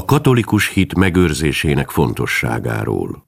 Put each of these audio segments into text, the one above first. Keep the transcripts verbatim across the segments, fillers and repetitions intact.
katolikus hit megőrzésének fontosságáról.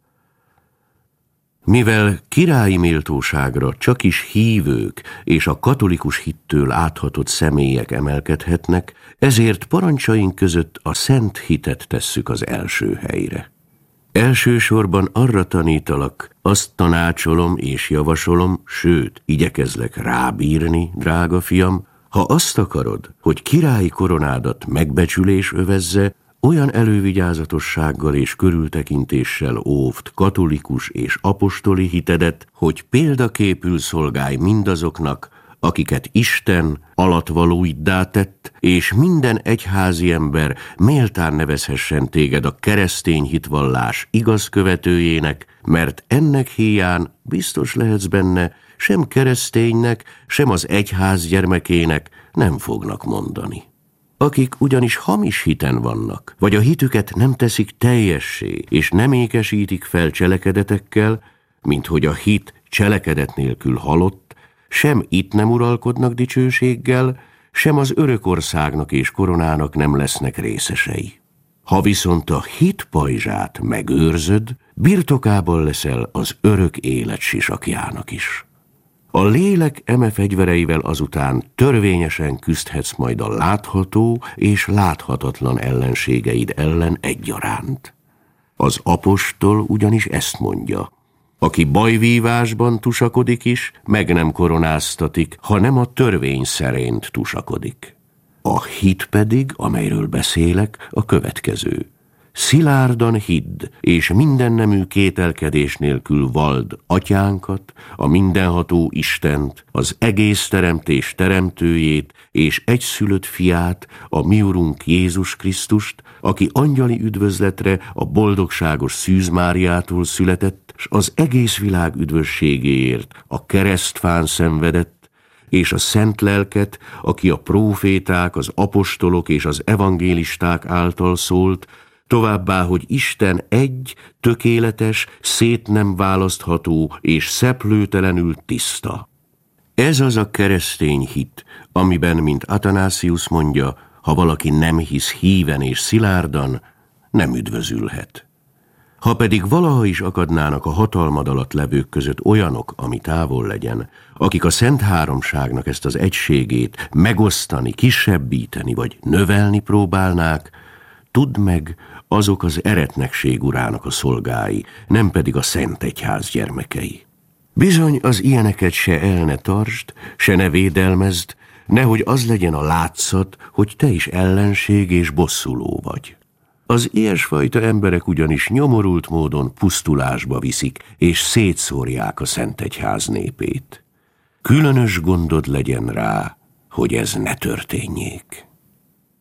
Mivel királyi méltóságra csak is hívők és a katolikus hittől áthatott személyek emelkedhetnek, ezért parancsaink között a szent hitet tesszük az első helyre. Elsősorban arra tanítalak, azt tanácsolom és javasolom, sőt, igyekezlek rábírni, drága fiam, ha azt akarod, hogy királyi koronádat megbecsülés övezze, olyan elővigyázatossággal és körültekintéssel óvd katolikus és apostoli hitedet, hogy példaképül szolgálj mindazoknak, akiket Isten alattvalóiddá tett, és minden egyházi ember méltán nevezhessen téged a keresztény hitvallás igaz követőjének, mert ennek híján biztos lehetsz benne, sem kereszténynek, sem az egyház gyermekének nem fognak mondani. Akik ugyanis hamis hiten vannak, vagy a hitüket nem teszik teljessé, és nem ékesítik fel cselekedetekkel, mint hogy a hit cselekedet nélkül halott, sem itt nem uralkodnak dicsőséggel, sem az örök országnak és koronának nem lesznek részesei. Ha viszont a hit pajzsát megőrzöd, birtokában leszel az örök élet sisakjának is. A lélek eme fegyvereivel azután törvényesen küzdhetsz majd a látható és láthatatlan ellenségeid ellen egyaránt. Az apostol ugyanis ezt mondja: aki bajvívásban tusakodik is, meg nem koronáztatik, hanem a törvény szerint tusakodik. A hit pedig, amelyről beszélek, a következő: szilárdan hidd, és mindennemű kételkedés nélkül vald atyánkat, a mindenható Istent, az egész teremtés teremtőjét, és egyszülött fiát, a mi Urunk Jézus Krisztust, aki angyali üdvözletre a boldogságos Szűz Máriától született, s az egész világ üdvösségéért a keresztfán szenvedett, és a szent lelket, aki a próféták, az apostolok és az evangélisták által szólt, továbbá, hogy Isten egy, tökéletes, szét nem választható és szeplőtelenül tiszta. Ez az a keresztény hit, amiben, mint Athanasius mondja, ha valaki nem hisz híven és szilárdan, nem üdvözülhet. Ha pedig valaha is akadnának a hatalmad alatt levők között olyanok, ami távol legyen, akik a Szent Háromságnak ezt az egységét megosztani, kisebbíteni vagy növelni próbálnák, tudd meg, azok az eretnekség urának a szolgái, nem pedig a Szent Egyház gyermekei. Bizony az ilyeneket se el ne tartsd, se ne védelmezd, nehogy az legyen a látszat, hogy te is ellenség és bosszuló vagy. Az ilyesfajta emberek ugyanis nyomorult módon pusztulásba viszik, és szétszórják a Szent Egyház népét. Különös gondod legyen rá, hogy ez ne történjék.